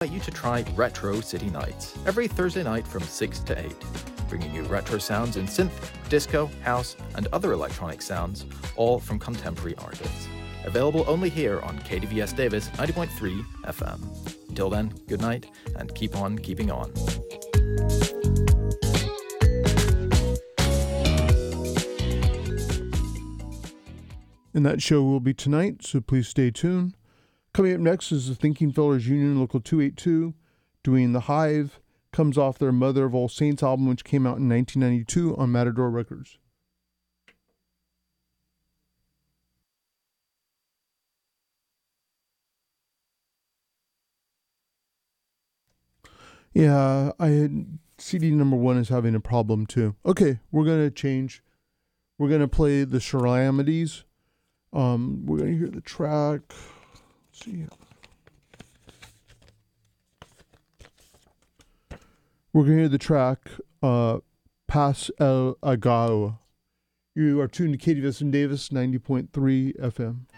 invite you to try Retro City Nights every Thursday night from 6 to 8, bringing you retro sounds in synth, disco, house, and other electronic sounds, all from contemporary artists. Available only here on KDVS Davis 90.3 FM. Until then, good night, and keep on keeping on. And that show will be tonight, so please stay tuned. Coming up next is the Thinking Fellers Union Local 282 doing The Hive. Comes off their Mother of All Saints album, which came out in 1992 on Matador Records. Yeah, I had CD number 1 is having a problem too. Okay, we're going to change. We're going to play the Shalamities. We're going to hear the track. Let's see. We're going to hear the track, Pas El Agao. You are tuned to KDVS in Davis, 90.3 FM.